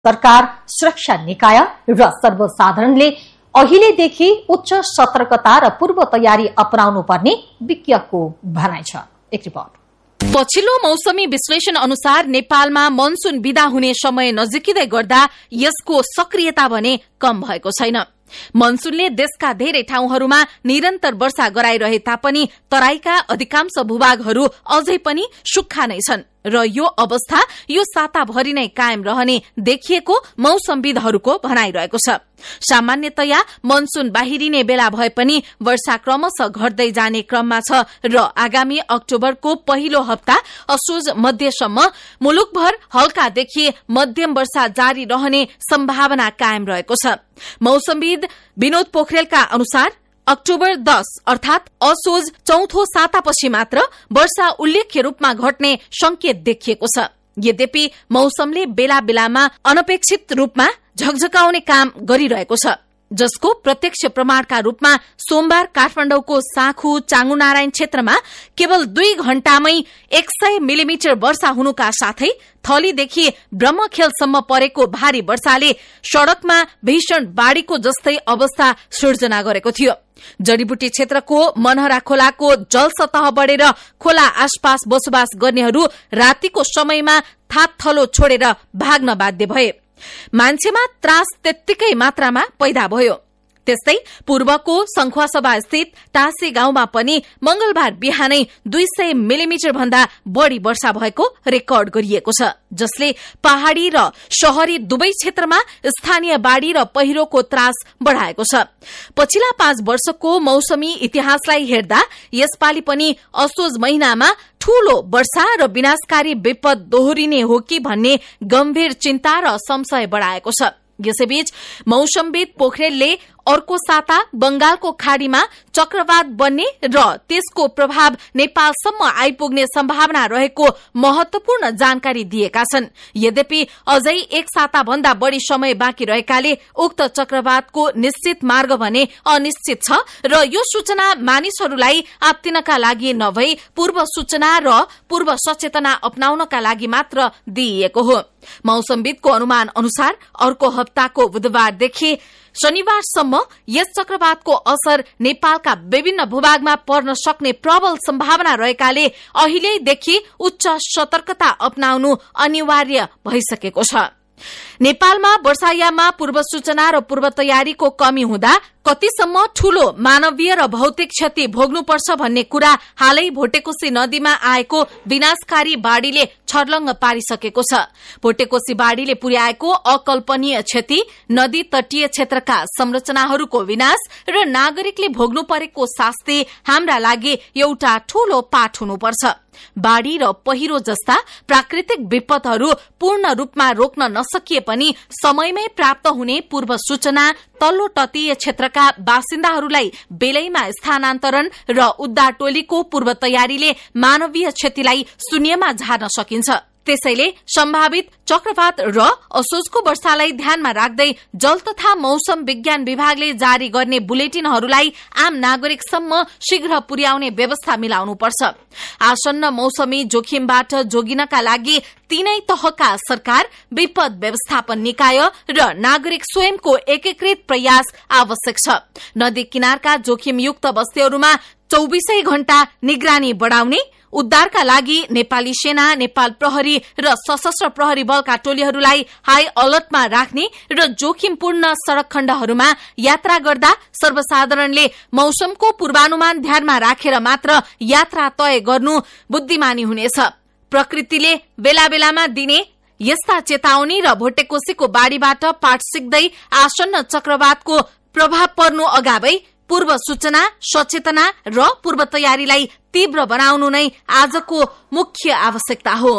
सरकार, सुरक्षा निकाय र सर्वसाधारणले अहिलेदेखि उच्च सतर्कता र पूर्व तयारी अपनाउनु पर्ने विज्ञको भनाइ छ। एक रिपोर्ट। पछिल्लो मौसमी विश्लेषण अनुसार नेपालमा मनसून विदा हुने समय नजिकिँदै गर्दा यसको सक्रियता भने कम भएको छैन। मनसूनले देशका धेरै ठाउँहरूमा निरन्तर वर्षा गराइरहे तापनि तराईका अधिकांश भूभागहरू अझै पनि सुक्खा नै छन् र यो अवस्था यो साताभरि नै कायम रहने देखिएको मौसमविदहरूको भनाइरहेको छ। सामान्यतया मनसून बाहिरिने बेला भए पनि वर्षा क्रमशः घट्दै जाने क्रममा छ र आगामी अक्टोबरको पहिलो हप्ता असोज मध्यसम्म मुलुकभर हल्कादेखि मध्यम वर्षा जारी रहने सम्भावना कायम रहेको छ। मौसमविद विनोद पोखरेलका अनुसार अक्टोबर 10 अर्थात असोज चौथो सातापछि मात्र वर्षा उल्लेख्य रूपमा घट्ने संकेत देखिएको छ। यद्यपि मौसमले बेला बेलामा अनपेक्षित रूपमा झकझकाउने काम गरिरहेको छ, जसको प्रत्यक्ष प्रमाणका रूपमा सोमबार काठमाडौँको साँखु चाँगुनारायण क्षेत्रमा केवल 2 घण्टामै 100 मिलिमिटर वर्षा हुनुका साथै थलीदेखि ब्रह्मखेलसम्म परेको भारी वर्षाले सड़कमा भीषण बाढ़ीको जस्तै अवस्था सृजना गरेको थियो। जडीबुटी क्षेत्रको मनहरा खोलाको जलसतह बढेर खोला आसपास बसोबास गर्नेहरू रातिको समयमा थाकथलो छोडेर भाग्न बाध्य भए। मान्छेमा त्रास त्यत्तिकै मात्रामा पैदा भयो। त्यस्तै पूर्वको संखुवासभा स्थित टाँसे गाउँमा पनि मंगलबार बिहानै 200 मिलिमिटर भन्दा बढ़ी वर्षा भएको रेकर्ड गरिएको छ, जसले पहाड़ी र शहरी दुवै क्षेत्रमा स्थानीय बाढ़ी र पहिरोको त्रास बढ़ाएको छ। पछिल्ला 5 वर्षको मौसमी इतिहासलाई हेर्दा यसपालि पनि असोज महिनामा ठूलो वर्षा र विनाशकारी विपद दोहोरिने हो कि भन्ने गम्भीर चिन्ता र संशय बढ़ाएको छ। यसैबीच मौसमविद पोखरेलले अर्को साता बंगालको खाड़ीमा चक्रवात बन्ने र त्यसको प्रभाव नेपालसम्म आइपुग्ने सम्भावना रहेको महत्वपूर्ण जानकारी दिएका छन्। यद्यपि अझै 1 साता भन्दा बढ़ी समय बाँकी रहेकाले उक्त चक्रवातको निश्चित मार्ग भने अनिश्चित छ र यो सूचना मानिसहरूलाई आत्तिनका लागि नभई पूर्व सूचना र पूर्व सचेतना अपनाउनका लागि मात्र दिइएको हो। मौसमविदको अनुमान अनुसार अर्को हप्ताको बुधबारदेखि शनिबारसम्म यस चक्रवातको असर नेपालका विभिन्न भूभागमा पर्न सक्ने प्रबल सम्भावना रहेकाले अहिलेदेखि उच्च सतर्कता अपनाउनु अनिवार्य भइसकेको छ। नेपालमा वर्षायाममा पूर्व सूचना र पूर्व तयारीको कमी हुँदा कतिसम्म ठूलो मानवीय र भौतिक क्षति भोग्नुपर्छ भन्ने कुरा हालै भोटेकोशी नदीमा आएको विनाशकारी बाढ़ीले छर्लङ्ग पारिसकेको छ। भोटेकोशी बाढ़ीले पुर्याएको अकल्पनीय क्षति, नदी तटीय क्षेत्रका संरचनाहरूको विनाश र नागरिकले भोग्नु परेको शास्ति हाम्रा लागि एउटा ठूलो पाठ हुनुपर्छ। बाढ़ी र पहिरो जस्ता प्राकृतिक विपदहरू पूर्ण रूपमा रोक्न नसकिए पनि समयमै प्राप्त हुने पूर्व सूचना तल्लो तटीय क्षेत्रका बासिन्दाहरूलाई बेलैमा स्थानान्तरण र उद्धार टोलीको पूर्व तयारीले मानवीय क्षतिलाई शून्यमा झार्न सकिन्छ। त्यसैले सम्भावित चक्रवात र असोजको वर्षालाई ध्यानमा राख्दै जल तथा मौसम विज्ञान विभागले जारी गर्ने बुलेटिनहरूलाई आम नागरिकसम्म शीघ्र पुर्याउने व्यवस्था मिलाउनुपर्छ। आसन्न मौसमी जोखिमबाट जोगिनका लागि तीनै तहका सरकार, विपद व्यवस्थापन निकाय र नागरिक स्वयंको एकीकृत प्रयास आवश्यक छ। नदी किनारका जोखिमयुक्त बस्तीहरूमा 24 घण्टा निगरानी बढ़ाउने, उद्धारका लागि नेपाली सेना, नेपाल प्रहरी र सशस्त्र प्रहरी बलका टोलीहरूलाई हाई अलर्टमा राख्ने र जोखिमपूर्ण सड़क खण्डहरूमा यात्रा गर्दा सर्वसाधारणले मौसमको पूर्वानुमान ध्यानमा राखेर मात्र यात्रा तय गर्नु बुद्धिमानी हुनेछ। प्रकृतिले बेला बेलामा दिने यस्ता चेतावनी र भोटेकोशीको बाढ़ीबाट पाठ सिक्दै आसन्न चक्रवातको प्रभाव पर्नु अगावै पूर्व सूचना, सचेतना र पूर्व तयारीलाई तीव्र बनाउनु नै आजको मुख्य आवश्यकता हो।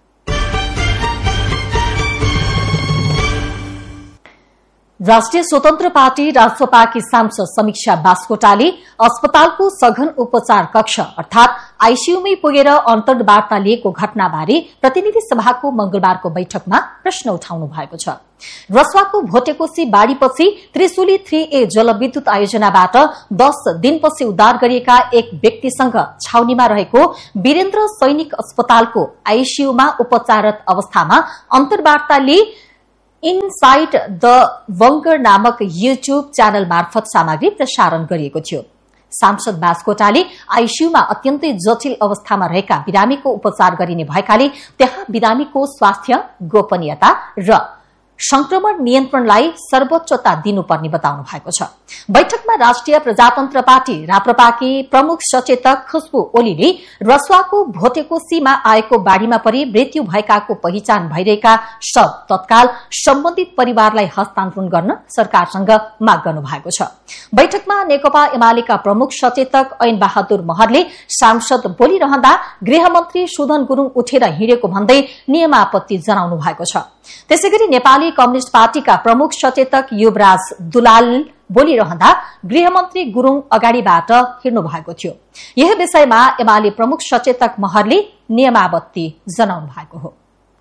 राष्ट्रिय स्वतन्त्र पार्टी राजसपाकी सांसद समीक्षा बास्कोटाले अस्पतालको सघन उपचार कक्ष अर्थात आईसीयूमै पुगेर अन्तर्वार्ता लिएको घटनाबारे प्रतिनिधि सभाको मंगलबारको बैठकमा प्रश्न उठाउनु भएको छ। रसुवाको भोटेकोशी बाढ़ीपछि त्रिशुली 3A जलविद्युत आयोजनाबाट 10 दिनपछि उद्धार गरिएका एक व्यक्तिसँग छाउनीमा रहेको वीरेन्द्र सैनिक अस्पतालको आईसीयूमा उपचाररत अवस्थामा अन्तर्वार्ताले इनसाइड द वंगर नामक युट्युब च्यानल मार्फत सामग्री प्रसारण गरिएको थियो। सांसद बास्कोटाले आईसीयूमा अत्यन्तै जटिल अवस्थामा रहेका बिरामीको उपचार गरिने भएकाले त्यहाँ बिरामीको स्वास्थ्य, गोपनीयता र संक्रमण नियन्त्रणलाई सर्वोच्चता दिनुपर्ने बताउनु भएको छ। बैठकमा राष्ट्रिय प्रजातन्त्र पार्टी राप्रपाकी प्रमुख सचेतक खुशबु ओलीले रसुवाको भोटेकोसीमा आएको बाढ़ीमा परि मृत्यु भएकाको पहिचान भइरहेका शव तत्काल सम्बन्धित परिवारलाई हस्तान्तरण गर्न सरकारसँग माग गर्नु भएको छ। बैठकमा नेकपा एमालेका प्रमुख सचेतक ऐन बहादुर महरले सांसद बोलिरहँदा गृहमन्त्री सुदन गुरूङ उठेर हिँडेको भन्दै नियमापत्ति जनाउनु भएको छ। त्यसैगरी नेपाली कम्युनिष्ट पार्टीका प्रमुख सचेतक युवराज दुलाल बोलिरहँदा गृहमन्त्री गुरूङ अगाडिबाट हिँड्नु भएको थियो। यही विषयमा एमाले प्रमुख सचेतक महरले नियमावत्ति जनाउनु भएको हो।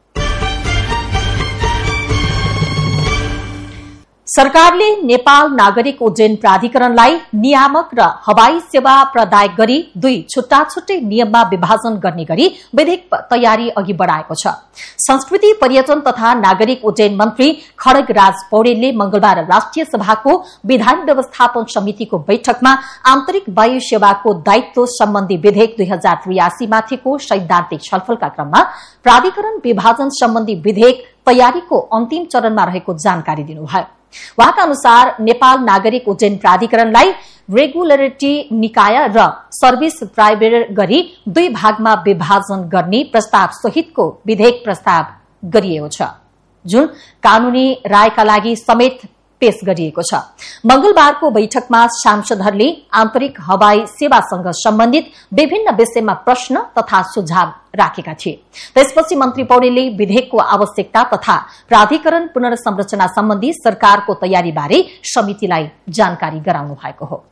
सरकारले नेपाल नागरिक उड्डयन प्राधिकरणलाई नियामक र हवाई सेवा प्रदायक गरी दुई छुट्टा छुट्टै नियममा विभाजन गर्ने गरी विधिक तयारी अघि बढ़ाएको छ। संस्कृति, पर्यटन तथा नागरिक उड्डयन मन्त्री खड्गराज पौडेलले मंगलबार राष्ट्रिय सभाको विधान व्यवस्थापन समितिको बैठकमा आन्तरिक वायु सेवाको दायित्व सम्बन्धी विधेयक 2083 माथिको सैद्धान्तिक छलफलका क्रममा प्राधिकरण विभाजन सम्बन्धी विधेयक तयारीको अन्तिम चरणमा रहेको जानकारी दिनुभयो। वहाँका अनुसार नेपाल नागरिक उड्डयन प्राधिकरणलाई रेगुलेटरी निकाय र सर्भिस प्राइवेट गरी दुई भागमा विभाजन गर्ने प्रस्ताव सहितको विधेयक प्रस्ताव गरिएको छ, जुन कानूनी रायका लागि समेत पेश गरिएको छ। मंगलबारको बैठकमा सांसदहरूले आन्तरिक हवाई सेवासँग सम्बन्धित विभिन्न विषयमा प्रश्न तथा सुझाव राखेका थिए। त्यसपछि मन्त्री पौडेलले विधेयकको आवश्यकता तथा प्राधिकरण पुनर्संरचना सम्बन्धी सरकारको तयारीबारे समितिलाई जानकारी गराउनु भएको हो।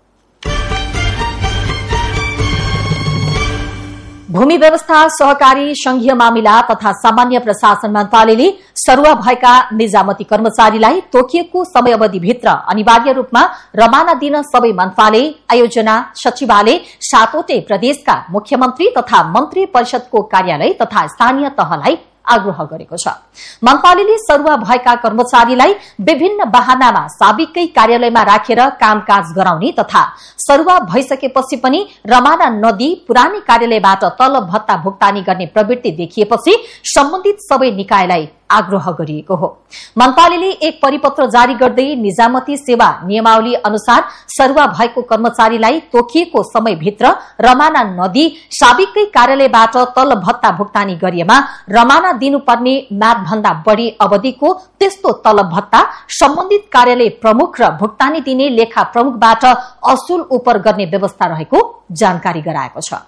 भूमि व्यवस्था, सहकारी, संघीय मामिला तथा सामान्य प्रशासन मन्त्रालयले सरुवा भएका निजामती कर्मचारीलाई तोकिएको समयावधिभित्र अनिवार्य रूपमा रमाना दिन सबै मन्त्रालय, आयोजना, सचिवालय, सातवटै प्रदेशका मुख्यमन्त्री तथा मन्त्री परिषदको कार्यालय तथा स्थानीय तहलाई आग्रह गरेको छ। मन्त्रालयले सरुवा भएका कर्मचारीलाई विभिन्न बहानामा साबिकै कार्यालयमा राखेर कामकाज गराउने तथा सरुवा भइसकेपछि पनि रमाना नदी पुरानै कार्यालयबाट तलब भत्ता भुक्तानी गर्ने प्रवृत्ति देखिएपछि सम्बन्धित सबै निकायलाई आग्रह गरिएको हो। मन्त्रालयले एक परिपत्र जारी गर्दै निजामती सेवा नियमावली अनुसार सरुवा भएको कर्मचारीलाई तोकिएको समयभित्र रमाना नदी साबिकै कार्यालयबाट तलब भत्ता भुक्तानी गरिएमा रमाना दिनुपर्ने म्यादभन्दा बढ़ी अवधिको त्यस्तो तलब भत्ता सम्बन्धित कार्यालय प्रमुख र भुक्तानी दिने लेखा प्रमुखबाट असुल उपर गर्ने व्यवस्था रहेको जानकारी गराएको छ।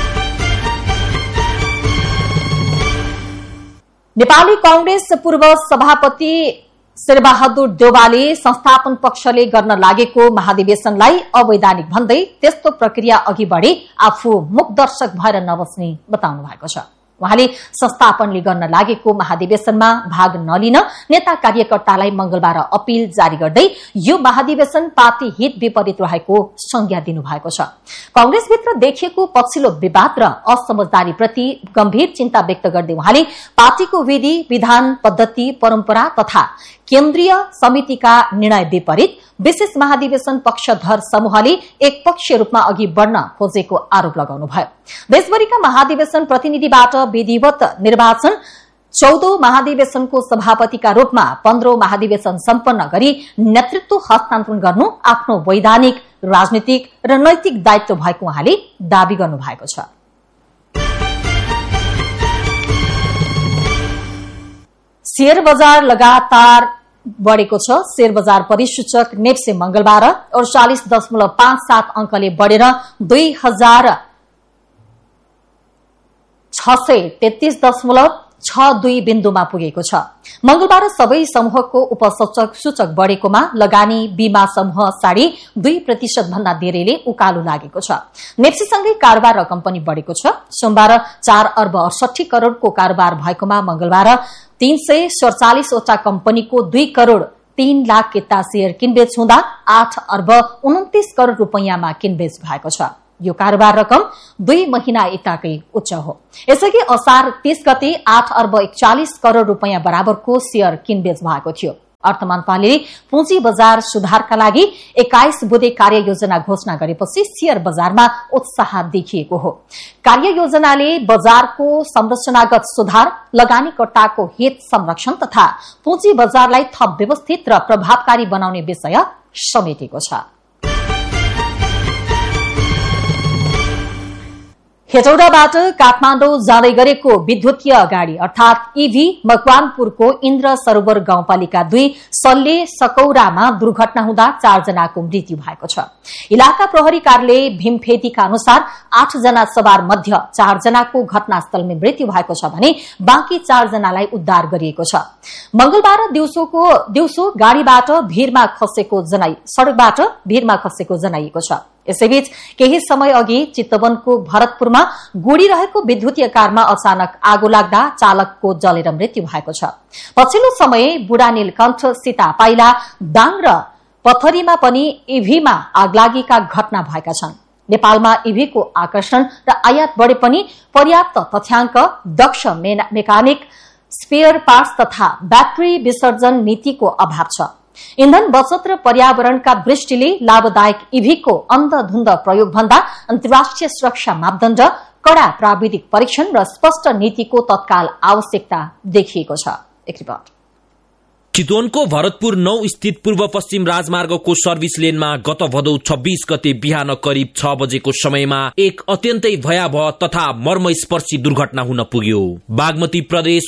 नेपाली कांग्रेस पूर्व सभापति शेरबहादुर देउवाले संस्थापन पक्षले गर्न लागेको महाधिवेशनलाई अवैधानिक भन्दै त्यस्तो प्रक्रिया अघि बढे आफू मुखदर्शक भएर नबस्ने बताउनु भएको छ। उहाँले संस्थापनले गर्न लागेको महाधिवेशनमा भाग नलिन नेता कार्यकर्तालाई मंगलबार अपील जारी गर्दै यो महाधिवेशन पार्टी हित विपरीत रहेको संज्ञा दिनुभएको छ। कांग्रेसभित्र देखिएको पछिल्लो विवाद र असमझदारी प्रति गम्भीर चिन्ता व्यक्त गर्दै उहाँले पार्टीको विधि, विधान, पद्धति, परम्परा तथा केन्द्रीय समितिका निर्णय विपरीत विशेष महाधिवेशन पक्षधर समूहले एकपक्षीय रूपमा अघि बढ़न खोजेको आरोप लगाउनुभयो। देशभरिका महाधिवेशन प्रतिनिधिबाट विधिवत निर्वाचन, 14औं महाधिवेशनको सभापतिका रूपमा 15औं महाधिवेशन सम्पन्न गरी नेतृत्व हस्तान्तरण गर्नु आफ्नो वैधानिक, राजनीतिक र नैतिक दायित्व भएको उहाँले दावी गर्नु भएको छ। शेयर बजार लगातार बढ़ेको छ। शेयर बजार परिसूचक नेप्से मंगलबार 48.57 अंकले बढ़ेर 2633.62 बिन्दुमा पुगेको छ। मंगलबार सबै समूहको उपसूचक बढ़ेकोमा लगानी, बीमा समूह 2.5% भन्दा धेरैले उकालो लागेको छ। नेप्सेसँगै कारोबार रकम पनि बढ़ेको छ। सोमबार 4 अर्ब 68 करोड़को कारोबार भएकोमा मंगलबार 347 वटा कम्पनीको 2 करोड़ 3 लाख किता शेयर किनबेच हुँदा 8 अर्ब 29 करोड़ रूपैयाँमा किनबेच भएको छ। यो कारोबार रकम 2 महिना यताकै उच्च हो। यसअघि असार 30 गते 8 अर्ब 41 करोड़ रूपैयाँ बराबरको शेयर किनबेच भएको थियो। अर्थ मन्त्रालयले पुँजी बजार सुधारका लागि 21 बुँदे कार्ययोजना घोषणा गरेपछि शेयर बजारमा उत्साह देखिएको हो। कार्ययोजनाले बजारको संरचनागत सुधार, लगानीकर्ताको हित संरक्षण तथा पुँजी बजारलाई थप व्यवस्थित र प्रभावकारी बनाउने विषय समेटेको छ। हेटौडाबाट काठमाडौँ जाँदै गरेको विद्युतीय गाड़ी अर्थात ईभी मकवानपुरको इन्द्र सरोवर गाउँपालिका 2 सल्ले सकौरामा दुर्घटना हुँदा 4 जनाको मृत्यु भएको छ। इलाका प्रहरी कार्यालय भीमफेदीका अनुसार 8 जना सवार मध्य 4 जनाको घटनास्थलमै मृत्यु भएको छ भने बाँकी 4 जनालाई उद्धार गरिएको छ। मंगलबार दिउँसो गाड़ीबाट सड़कबाट भीरमा खसेको जनाइएको छ। यसैबीच केही समय अघि चितवनको भरतपुरमा गुडिरहेको विद्युतीय कारमा अचानक आगो लाग्दा चालकको जलेर मृत्यु भएको छ। पछिल्लो समय बुढा नीलकण्ठ, सीता पाइला, दाङ र पथरीमा पनि ईभीमा आगलागीका घटना भएका छन्। नेपालमा ईभीको आकर्षण र आयात बढे पनि पर्याप्त तथ्याङ्क, दक्ष मेकानिक, स्पेयर पार्ट्स तथा ब्याट्री विसर्जन नीतिको अभाव छ। इन्धन बचत र पर्यावरणका दृष्टिले लाभदायक ईभीको अन्धधुन्ध प्रयोग भन्दा अन्तर्राष्ट्रिय सुरक्षा मापदण्ड, कड़ा प्राविधिक परीक्षण र स्पष्ट नीतिको तत्काल आवश्यकता देखिएको छ। एक रिपोर्ट। चितवनको भरतपुर 9 स्थित पूर्व पश्चिम राजमार्गको सर्भिस लेनमा गत भदौ 26 गते बिहान करिब 6 बजेको समयमा एक अत्यन्तै भयावह तथा मर्मस्पर्शी दुर्घटना हुन पुग्यो। बागमती प्रदेश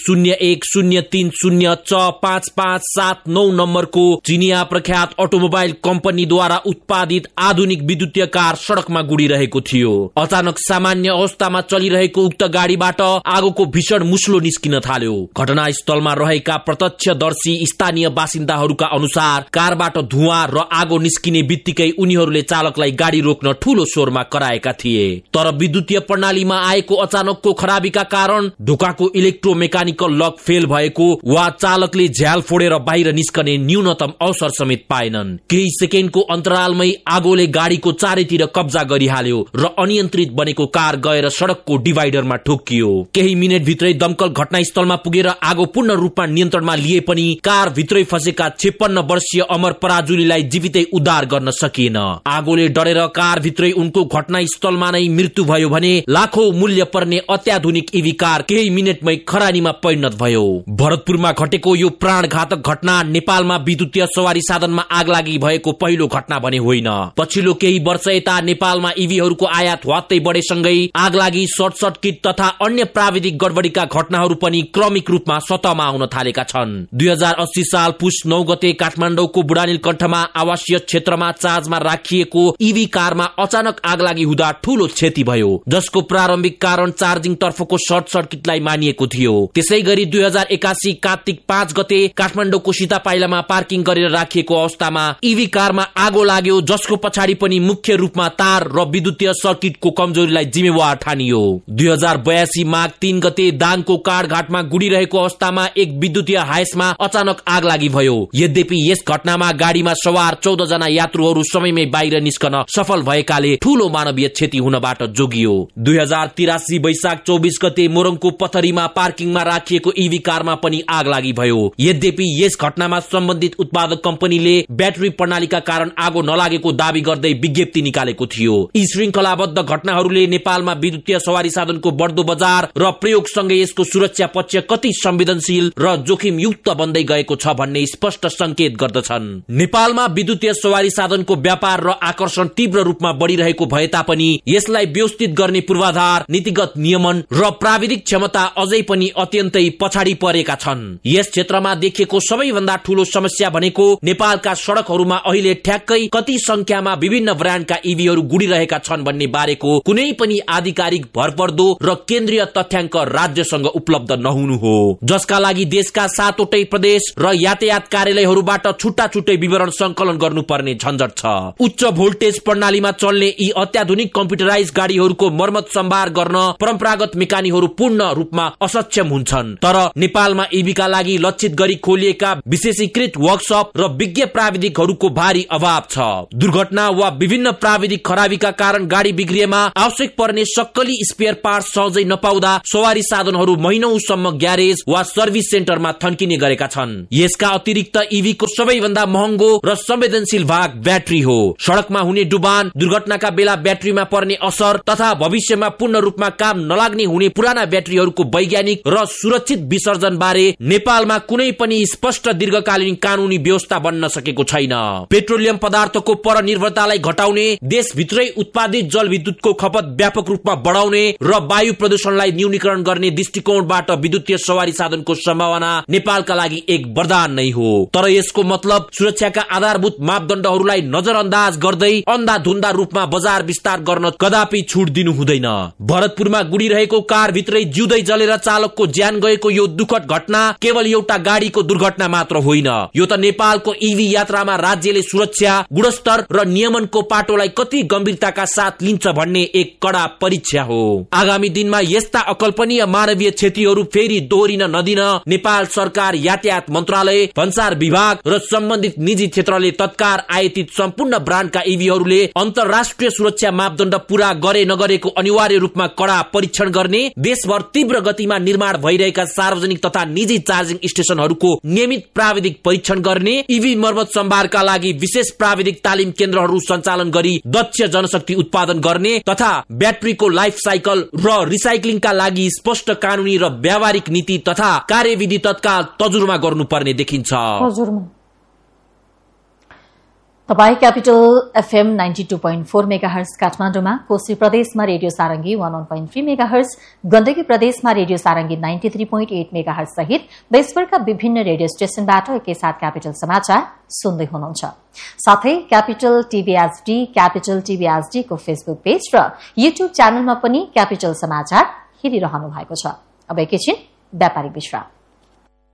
0103065579 नम्बरको चिनिया प्रख्यात अटोमोबाइल कम्पनीद्वारा उत्पादित आधुनिक विद्युतीय कार सड़कमा गुडिरहेको थियो। अचानक सामान्य अवस्थामा चलिरहेको उक्त गाड़ीबाट आगोको भीषण मुस्लो निस्किन थाल्यो। घटनास्थलमा रहेका प्रत्यक्षदर्शी स्थानीय बासिन्दाहरूका अनुसार कारबाट धुवाँ र आगो निस्किने बित्तिकै उनीहरूले चालकलाई गाडी रोक्न ठूलो स्वरमा कराएका थिए। तर विद्युतीय प्रणालीमा आएको अचानकको खराबीका कारण ढोकाको इलेक्ट्रोमेकानिकल लक फेल भएको वा चालकले झ्याल फोडेर बाहिर निस्कने न्यूनतम अवसर समेत पाएनन्। केही सेकेन्डको अन्तरालमै आगोले गाडीको चारैतिर कब्जा गरिहाल्यो र अनियन्त्रित बनेको कार गएर सड़कको डिभाइडरमा ठोक्कियो। केही मिनेट भित्रै दमकल घटनास्थलमा पुगेर आगो पूर्ण रूपमा नियन्त्रणमा लिए पनि कार भित्रै फसेका 56 वर्षीय अमर पराजुलीलाई जीवितै उद्धार गर्न सकिएन। आगोले डरेर कार भित्रै उनको घटनास्थलमा नै मृत्यु भयो भने लाखौं मूल्य पर्ने अत्याधुनिक ईभी कार केही मिनेटमै खरानीमा परिणत भयो। भरतपुरमा घटेको यो प्राणघातक घटना नेपालमा विद्युतीय सवारी साधनमा आगलागी भएको पहिलो घटना भने होइन। पछिल्लो केही वर्ष यता नेपालमा ईभीहरूको आयात ह्वात्तै बढेसँगै आगलागी, सर्ट सर्किट तथा अन्य प्राविधिक गडबडीका घटनाहरू पनि क्रमिक रूपमा सतहमा आउन थालेका छन्। 2080 साल पुष 9 गते काठमाडौँको बुढानीलकण्ठमा आवासीय क्षेत्रमा चार्जमा राखिएको ईभी कारमा अचानक आगलागी हुँदा ठूलो क्षति भयो, जसको प्रारम्भिक कारण चार्जिङ तर्फको सर्ट सर्किटलाई मानिएको थियो। त्यसैगरी 2081 कार्तिक 5 गते काठमाडौँको सीता पाइलामा पार्किङ गरेर राखिएको अवस्थामा ईभी कारमा आगो लाग्यो, जसको पछाडि पनि मुख्य रूपमा तार र विद्युतीय सर्किटको कमजोरीलाई जिम्मेवार ठानियो। 2082 माघ 3 गते दाङको काठघाटमा गुडिरहेको अवस्थामा एक विद्युतीय हायसमा अचानक आगलागी भयो। यद्यपि यस घटनामा गाडीमा सवार 14 जना यात्रुहरू समयमै बाहिर निस्कन सफल भएकाले ठूलो मानवीय क्षति हुनबाट जोगियो। 2083 वैशाख 24 गते मोरङको पथरीमा पार्किङमा राखिएको ईभी कारमा पनि आगलागी भयो। यद्यपि यस घटनामा सम्बन्धित उत्पादक कम्पनीले ब्याट्री प्रणालीका कारण आगो नलागेको दावी गर्दै विज्ञप्ति निकालेको थियो। यी श्रृंखलाबद्ध घटनाहरूले नेपालमा विद्युतीय सवारी साधनको बढ्दो बजार र प्रयोगसँगै यसको सुरक्षा पक्ष कति संवेदनशील र जोखिमयुक्त बन्दै गएको छ भन्ने स्पष्ट संकेत गर्दछन्। नेपालमा विद्युतीय सवारी साधनको व्यापार र आकर्षण तीव्र रूपमा बढ़िरहेको भए तापनि यसलाई व्यवस्थित गर्ने पूर्वाधार, नीतिगत नियमन र प्राविधिक क्षमता अझै पनि अत्यन्तै पछाडि परेका छन्। यस क्षेत्रमा देखिएको सबैभन्दा ठूलो समस्या भनेको नेपालका सड़कहरूमा अहिले ठ्याक्कै कति संख्यामा विभिन्न ब्रान्डका ईभीहरू गुडिरहेका छन् भन्ने बारेको कुनै पनि आधिकारिक भरपर्दो र केन्द्रीय तथ्याङ्क राज्यसँग उपलब्ध नहुनु हो, जसका लागि देशका 7 वटै प्रदेश र यातायात कार्यालयहरूबाट छुट्टा छुट्टै विवरण संकलन गर्नुपर्ने झन्झट छ। उच्च भोल्टेज प्रणालीमा चल्ने यी अत्याधुनिक कम्प्युटराइज गाडीहरूको मर्मत सम्भार गर्न परम्परागत मेकानिकहरू पूर्ण रूपमा असक्षम हुन्छन्। तर नेपालमा ईभीका लागि लक्षित गरी खोलिएका विशेषीकृत वर्कशप र विज्ञ प्राविधिकहरूको भारी अभाव छ। दुर्घटना वा विभिन्न प्राविधिक खराबीका कारण गाडी बिग्रिएमा आवश्यक पर्ने सक्कली स्पेयर पार्ट सहजै नपाउँदा सवारी साधनहरू महिनौसम्म ग्यारेज वा सर्भिस सेन्टरमा थन्किने गरेका छन्। यसका अतिरिक्त ईभीको सबैभन्दा महँगो र संवेदनशील भाग ब्याट्री हो। सड़कमा हुने डुबान, दुर्घटनाका बेला ब्याट्रीमा पर्ने असर तथा भविष्यमा पूर्ण रूपमा काम नलाग्ने हुने पुराना ब्याट्रीहरूको वैज्ञानिक र सुरक्षित विसर्जन बारे नेपालमा कुनै पनि स्पष्ट दीर्घकालीन कानूनी व्यवस्था बन्न सकेको छैन। पेट्रोलियम पदार्थको परनिर्भरतालाई घटाउने, देशभित्रै उत्पादित जलविद्युतको खपत व्यापक रूपमा बढाउने र वायु प्रदूषणलाई न्यूनीकरण गर्ने दृष्टिकोणबाट विद्युतीय सवारी साधनको सम्भावना नेपालका लागि एक वरदान नै हो। तर यसको मतलब सुरक्षाका आधारभूत मापदण्डहरूलाई नजरअन्दाज गर्दै अन्धाधुन्दा रूपमा बजार विस्तार गर्न कदापि छुट दिनु हुँदैन। भरतपुरमा गुडिरहेको कार भित्रै जिउँदै जलेर चालकको ज्यान गएको यो दुःखद घटना केवल एउटा गाडीको दुर्घटना मात्र होइन। यो त नेपालको ईभी यात्रामा राज्यले सुरक्षा, गुणस्तर र नियमनको पाटोलाई कति गम्भीरताका साथ लिन्छ भन्ने एक कड़ा परीक्षा हो। आगामी दिनमा यस्ता अकल्पनीय मानवीय क्षतिहरू फेरि दोहोरिन नदिन नेपाल सरकार, यातायात मन्त्रालय, भन्सार विभाग र सम्बन्धित निजी क्षेत्रले तत्काल आयातित सम्पूर्ण ब्रान्डका ईभीहरूले अन्तर्राष्ट्रिय सुरक्षा मापदण्ड पूरा गरे नगरेको अनिवार्य रूपमा कड़ा परीक्षण गर्ने, देशभर तीव्र गतिमा निर्माण भइरहेका सार्वजनिक तथा निजी चार्जिङ स्टेशनहरूको नियमित प्राविधिक परीक्षण गर्ने, ईभी मर्मत सम्भारका लागि विशेष प्राविधिक तालिम केन्द्रहरू सञ्चालन गरी दक्ष जनशक्ति उत्पादन गर्ने तथा ब्याट्रीको लाइफ साइकल र रिसाइक्लिङका लागि स्पष्ट कानूनी र व्यावहारिक नीति तथा कार्यविधि तत्काल तजुर्मा गर्नुपर्ने देखिन्छ। तपाई क्यापिटल एफएम 92.4 मेगाहर्ज काठमाडौँमा, कोशी प्रदेशमा रेडियो सारंगी 101.3 मेगाहर्ज, गण्डकी प्रदेशमा रेडियो सारंगी 93.8 मेगाहर्ज सहित देशभरका विभिन्न रेडियो स्टेशनबाट एकैसाथ क्यापिटल समाचार सुन्दै हुनुहुन्छ। साथै capital TV HD, capital TV HD को फेसबुक पेज र युट्युब च्यानलमा पनि क्यापिटल समाचार हेरिरहनु भएको छ। अब एकैछिन व्यापारिक विश्राम।